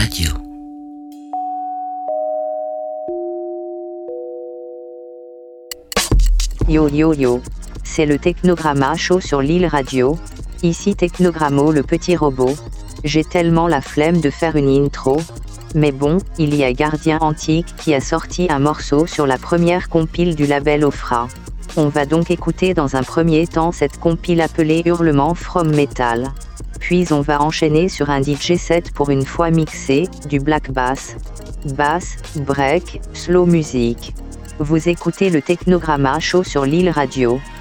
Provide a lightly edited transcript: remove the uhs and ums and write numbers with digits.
Radio. Yo yo yo, c'est le Technogramma Show sur l'île Radio. Ici Technogrammo le petit robot. J'ai tellement la flemme de faire une intro. Mais bon, il y a Gardien Antique qui a sorti un morceau sur la première compile du label Ofra. On va donc écouter dans un premier temps cette compile appelée Hurlement from Metal. Puis on va enchaîner sur un DJ set pour une fois mixé, du black bass, break, slow music. Vous écoutez le Technogramma Show sur l'île Radio.